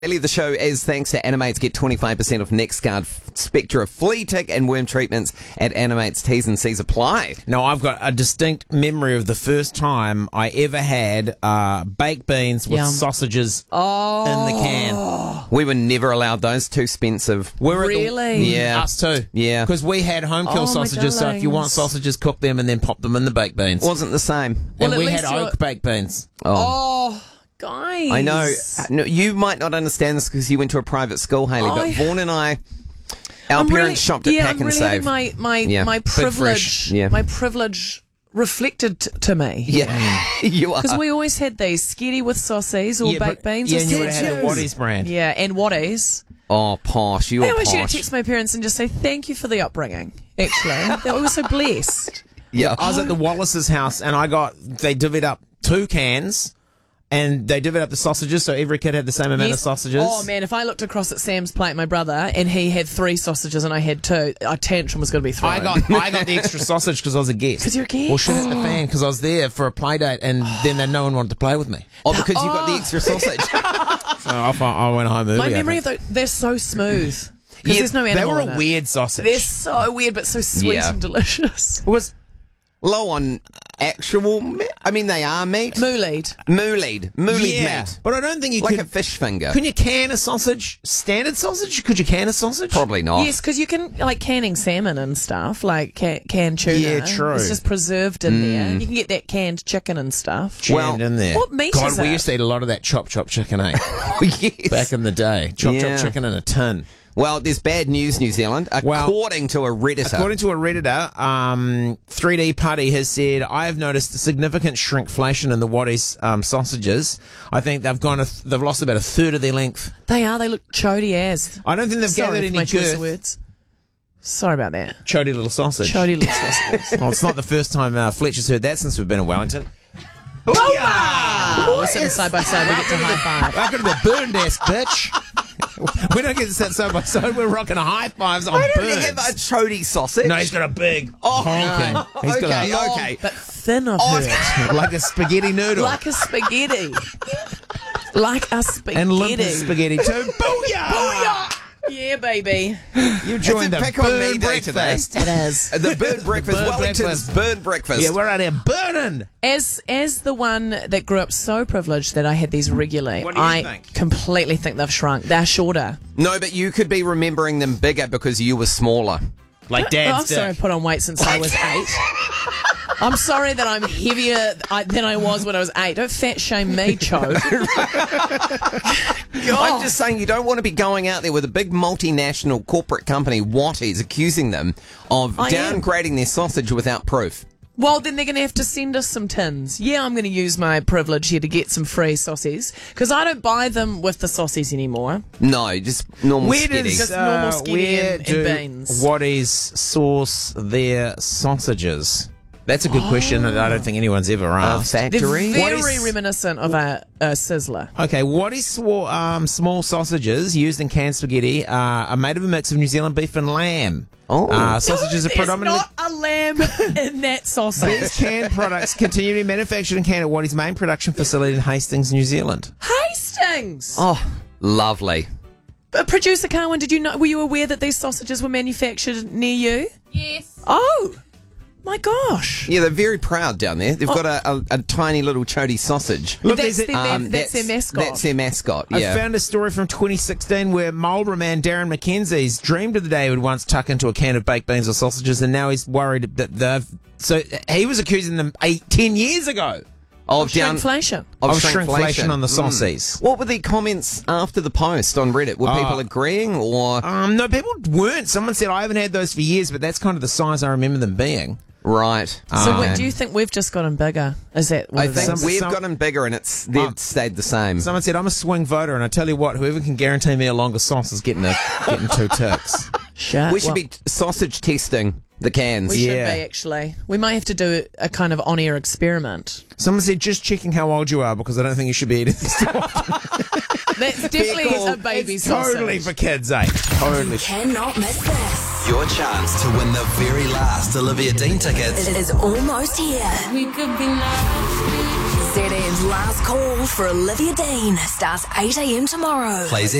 The show is thanks to Animates. Get 25% off NextGuard, Spectra, Flea Tick and worm treatments at Animates. T's and C's apply. Now, I've got a distinct memory of the first time I ever had baked beans with sausages in the can. We were never allowed those. Too expensive. Really? Yeah. Us too. Yeah. Because we had home kill sausages, so if you want sausages, cook them and then pop them in the baked beans. Wasn't the same. Well, and at we least had oak baked beans. Oh, guys. I know. No, you might not understand this because you went to a private school, Hayley, but Vaughan and I, our parents shopped at Pack and Save. My privilege, my privilege reflected to me. Yeah, you are. Because we always had these sketty with sausages or baked beans. Yeah, and you would have had the Waddies brand. Yeah, and Waddies. Oh, posh. You were I always posh. used to text my parents and just say thank you for the upbringing. Actually, we were so blessed. Yeah, I was at the Wallace's house and they divvied up 2 cans. And they divvied up the sausages, so every kid had the same amount of sausages. Oh, man, if I looked across at Sam's plate, my brother, and he had 3 sausages and I had 2, a tantrum was going to be thrown. I got the extra sausage because I was a guest. Because you're a guest? Well, shit hit the fan because I was there for a play date and then no one wanted to play with me. Oh, because you got the extra sausage. So I went home early. My memory of they're so smooth. Because there's no animal They were in a it. weird sausage. They're so weird, but so sweet and delicious. It was low on actual meat. I mean, they are meat. Mooled Mooled meat. But I don't think you like could. a fish finger. Can you can a sausage? Standard sausage? Could you can a sausage? Probably not. Yes, because you can, like canning salmon and stuff, like canned tuna. Yeah, true. It's just preserved in there. You can get that canned chicken and stuff. Jammed in there. What meat God, is we it? used to eat a lot of that chop chicken, eh? Yes. Back in the day. Chop Yeah. chicken in a tin. Well, there's bad news, New Zealand. According to a Redditor. According to a Redditor, 3D Putty has said, I have noticed a significant shrinkflation in the Waddies sausages. I think they've lost about a third of their length. They look chody as. I don't think they've gathered any girth. Words. Sorry about that. Chody little sausage. Chody little sausages. Well, it's not the first time Fletcher's heard that since we've been in Wellington. We're sitting side by side. We get to high five. Welcome to the burn desk, bitch. We don't get to sit side by side. We're rocking high fives on Why don't burns. they have a chody sausage? No, he's got a big honking. No. He's got a, Okay. But thin of her. like a spaghetti noodle. Like a spaghetti. Like a spaghetti. And limp as spaghetti too. Booyah! Booyah! Yeah, baby. You joined the It's a pick on me burn day today. breakfast. It is. The bird breakfast. Bird Wellington's breakfast. bird breakfast. Yeah, we're out here burning. As the one that grew up so privileged that I had these regularly, What do you I think? completely think they've shrunk. They're shorter. No, but you could be remembering them bigger because you were smaller. Like I'm Dad's sorry I dick. put on weight since I was 8. I'm sorry that I'm heavier than I was when I was 8. Don't fat shame me, Cho. I'm just saying you don't want to be going out there with a big multinational corporate company, Watties, accusing them of I am. downgrading their sausage without proof. Well, then they're going to have to send us some tins. Yeah, I'm going to use my privilege here to get some free saucies because I don't buy them with the saucies anymore. No, just normal Where skitty. does Just normal skinny where and do beans. Waddies source their sausages? That's a good question that I don't think anyone's ever asked. They're Factory? very reminiscent of a sizzler. Okay, Waddies small sausages used in canned spaghetti are made of a mix of New Zealand beef and lamb. Oh. Sausages are There's predominantly... not a lamb in that sausage. These canned products continue to be manufactured and canned at Waddies' main production facility in Hastings, New Zealand. Hastings! Oh, lovely. Producer Carwin, were you aware that these sausages were manufactured near you? Yes. Oh, my gosh. Yeah, they're very proud down there. They've got a tiny little chody sausage. Look, That's there's a- that's their mascot. That's their mascot, I yeah. found a story from 2016 where Marlborough man Darren McKenzie's dreamed of the day he would once tuck into a can of baked beans or sausages, and now he's worried that they've... So he was accusing them 10 years ago Of Shrinkflation. of shrinkflation on the sausages. What were the comments after the post on Reddit? Were people agreeing or... No, people weren't. Someone said, I haven't had those for years, but that's kind of the size I remember them being. Right. So Okay. do you think we've just gotten bigger? Is that what I it think is? we've Some- gotten bigger and they've stayed the same. Someone said, I'm a swing voter, and I tell you what, whoever can guarantee me a longer sauce is getting 2 ticks. Shit. We should Well, be sausage testing the cans. We should Yeah. be, actually. We might have to do a kind of on-air experiment. Someone said, just checking how old you are, because I don't think you should be eating this stuff. That's definitely a baby sausage. Totally for kids, eh? Totally. Cannot miss this. Your chance to win the very last Olivia Dean tickets. It is almost here. We could be lovers. ZM's last call for Olivia Dean starts 8 a.m. tomorrow. Plays